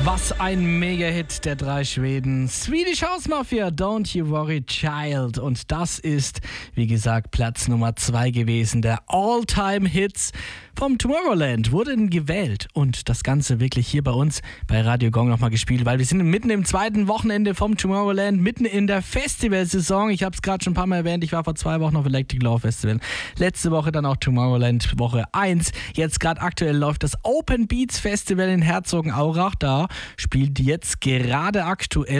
Was ein Mega-Hit der 3 Schweden. Swedish House Mafia, Don't You Worry Child. Und das ist, wie gesagt, Platz Nummer 2 gewesen. Der All-Time-Hits vom Tomorrowland wurden gewählt. Und das Ganze wirklich hier bei uns bei Radio Gong nochmal gespielt, weil wir sind mitten im zweiten Wochenende vom Tomorrowland, mitten in der Festivalsaison. Ich habe es gerade schon ein paar Mal erwähnt, ich war vor 2 Wochen auf Electric Law Festival. Letzte Woche dann auch Tomorrowland, Woche 1. Jetzt gerade aktuell läuft das Open Beats Festival in Herzogenaurach. Da spielt jetzt gerade aktuell